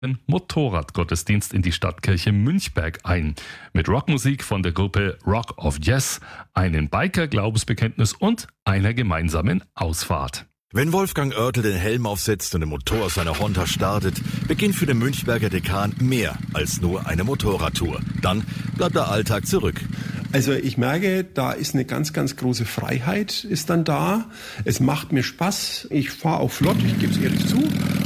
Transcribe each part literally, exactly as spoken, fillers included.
den Motorradgottesdienst in die Stadtkirche Münchberg ein. Mit Rockmusik von der Gruppe Rock of Yes, einem Biker-Glaubensbekenntnis und einer gemeinsamen Ausfahrt. Wenn Wolfgang Oertel den Helm aufsetzt und den Motor seiner Honda startet, beginnt für den Münchberger Dekan mehr als nur eine Motorradtour. Dann bleibt der Alltag zurück. Also ich merke, da ist eine ganz, ganz große Freiheit ist dann da. Es macht mir Spaß. Ich fahre auch flott, ich gebe es ehrlich zu.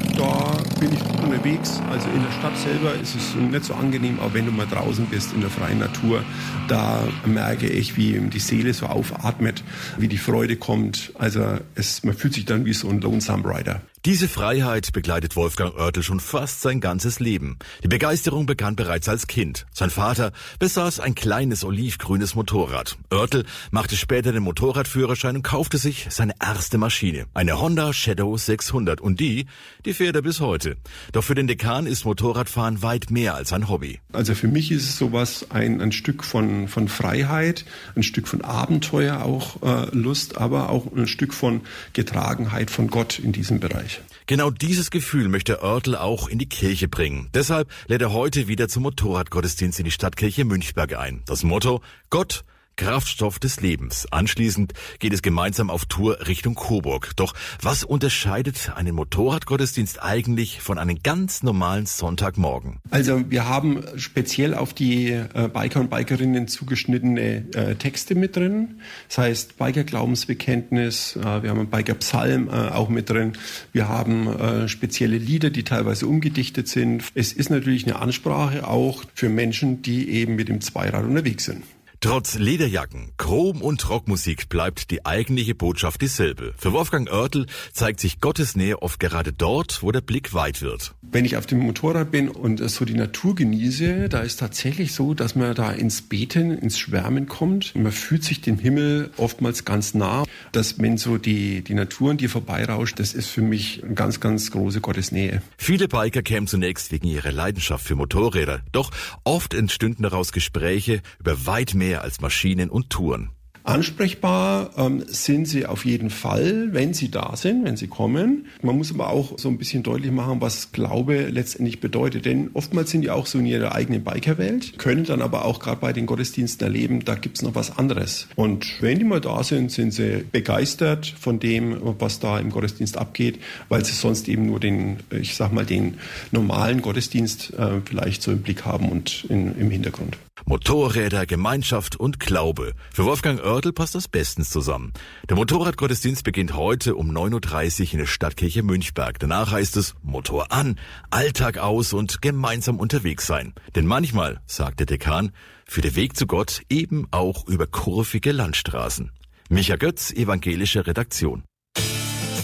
Da bin ich gut unterwegs. Also in der Stadt selber ist es nicht so angenehm, aber wenn du mal draußen bist in der freien Natur, da merke ich, wie die Seele so aufatmet, wie die Freude kommt. Also es, man fühlt sich dann wie so ein Lonesome Rider. Diese Freiheit begleitet Wolfgang Oertel schon fast sein ganzes Leben. Die Begeisterung begann bereits als Kind. Sein Vater besaß ein kleines olivgrünes Motorrad. Oertel machte später den Motorradführerschein und kaufte sich seine erste Maschine. Eine Honda Shadow sechshundert und die, die fährt er bis heute. Doch für den Dekan ist Motorradfahren weit mehr als ein Hobby. Also für mich ist es sowas, ein, ein Stück von, von Freiheit, ein Stück von Abenteuer auch, äh, Lust, aber auch ein Stück von Getragenheit von Gott in diesem Bereich. Genau dieses Gefühl möchte Oertel auch in die Kirche bringen. Deshalb lädt er heute wieder zum Motorradgottesdienst in die Stadtkirche Münchberg ein. Das Motto: Gott, Kraftstoff des Lebens. Anschließend geht es gemeinsam auf Tour Richtung Coburg. Doch was unterscheidet einen Motorradgottesdienst eigentlich von einem ganz normalen Sonntagmorgen? Also wir haben speziell auf die äh, Biker und Bikerinnen zugeschnittene äh, Texte mit drin. Das heißt Biker-Glaubensbekenntnis, äh, wir haben einen Biker-Psalm äh, auch mit drin. Wir haben äh, spezielle Lieder, die teilweise umgedichtet sind. Es ist natürlich eine Ansprache auch für Menschen, die eben mit dem Zweirad unterwegs sind. Trotz Lederjacken, Chrom und Rockmusik bleibt die eigentliche Botschaft dieselbe. Für Wolfgang Oertel zeigt sich Gottes Nähe oft gerade dort, wo der Blick weit wird. Wenn ich auf dem Motorrad bin und so die Natur genieße, da ist tatsächlich so, dass man da ins Beten, ins Schwärmen kommt. Man fühlt sich dem Himmel oftmals ganz nah. Dass wenn so die, die Natur an dir vorbeirauscht, das ist für mich eine ganz, ganz große Gottesnähe. Viele Biker kämen zunächst wegen ihrer Leidenschaft für Motorräder. Doch oft entstünden daraus Gespräche über weit mehr als Maschinen und Touren. Ansprechbar ähm, sind sie auf jeden Fall, wenn sie da sind, wenn sie kommen. Man muss aber auch so ein bisschen deutlich machen, was Glaube letztendlich bedeutet. Denn oftmals sind die auch so in ihrer eigenen Bikerwelt, können dann aber auch gerade bei den Gottesdiensten erleben, da gibt's noch was anderes. Und wenn die mal da sind, sind sie begeistert von dem, was da im Gottesdienst abgeht, weil sie sonst eben nur den, ich sag mal, den normalen Gottesdienst äh, vielleicht so im Blick haben und in, im Hintergrund. Motorräder, Gemeinschaft und Glaube. Für Wolfgang Oertel passt das bestens zusammen. Der Motorradgottesdienst beginnt heute um neun Uhr dreißig in der Stadtkirche Münchberg. Danach heißt es Motor an, Alltag aus und gemeinsam unterwegs sein. Denn manchmal, sagt der Dekan, führt der Weg zu Gott eben auch über kurvige Landstraßen. Micha Götz, evangelische Redaktion.